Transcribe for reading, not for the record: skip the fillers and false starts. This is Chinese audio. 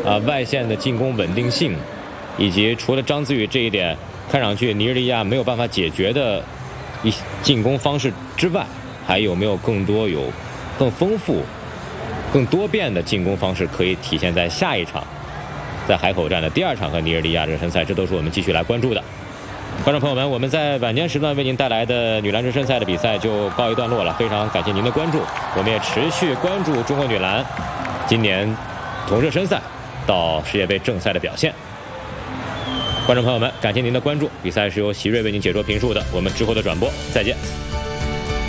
外线的进攻稳定性，以及除了张子宇这一点看上去尼日利亚没有办法解决的进攻方式之外，还有没有更丰富、更多变的进攻方式可以体现在下一场，在海口站的第2场和尼日利亚热身赛？这都是我们继续来关注的。观众朋友们，我们在晚间时段为您带来的女篮热身赛的比赛就告一段落了，非常感谢您的关注。我们也持续关注中国女篮今年从热身赛到世界杯正赛的表现。观众朋友们，感谢您的关注。比赛是由席瑞为您解说评述的，我们之后的转播再见。